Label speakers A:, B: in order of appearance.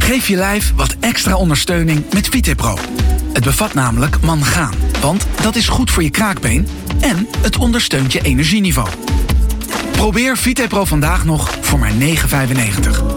A: Geef je lijf wat extra ondersteuning met VitePro. Het bevat namelijk mangaan, want dat is goed voor je kraakbeen en het ondersteunt je energieniveau. Probeer VitePro vandaag nog voor maar €9,95.